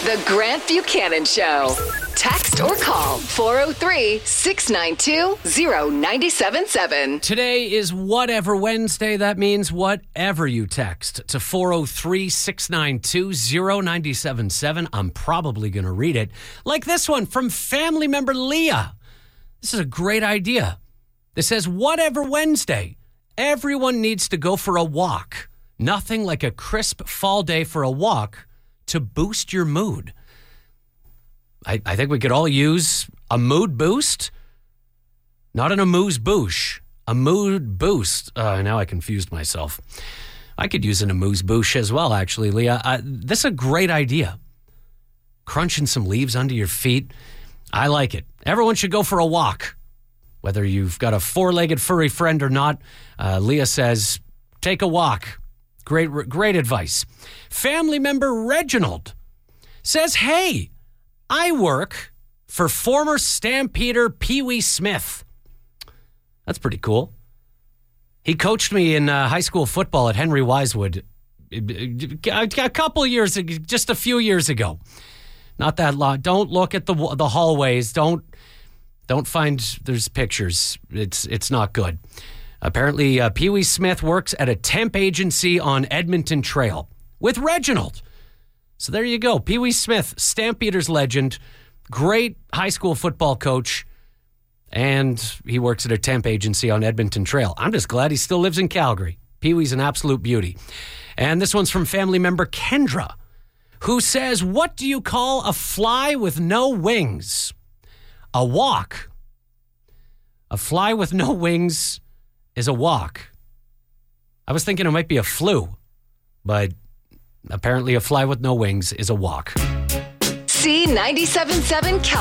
The Grant Buchanan Show. Text or call 403-692-0977. Today is Whatever Wednesday. That means whatever you text to 403-692-0977. I'm probably going to read it. Like this one from family member Leah. This is a great idea. This says, Whatever Wednesday. Everyone needs to go for a walk. Nothing like a crisp fall day for a walk to boost your mood. I think we could all use a mood boost. Not an amuse-bouche. A mood boost. Now I confused myself. I could use an amuse-bouche as well, actually, Leah. This is a great idea. Crunching some leaves under your feet. I like it. Everyone should go for a walk. Whether you've got a four-legged furry friend or not, Leah says, take a walk. Great advice. Family member Reginald says, hey, I work for former Stampeder Pee Wee Smith. That's pretty cool. He coached me in high school football at Henry Wisewood a couple of years ago, just a few years ago. Not that long. Don't look at the hallways. Don't find there's pictures. It's not good. Apparently, Pee Wee Smith works at a temp agency on Edmonton Trail with Reginald. So there you go. Pee Wee Smith, Stampeders legend, great high school football coach, and he works at a temp agency on Edmonton Trail. I'm just glad he still lives in Calgary. Pee Wee's an absolute beauty. And this one's from family member Kendra, who says, what do you call a fly with no wings? A walk. A fly with no wings is a walk. I was thinking it might be a flu, but apparently a fly with no wings is a walk. C97.7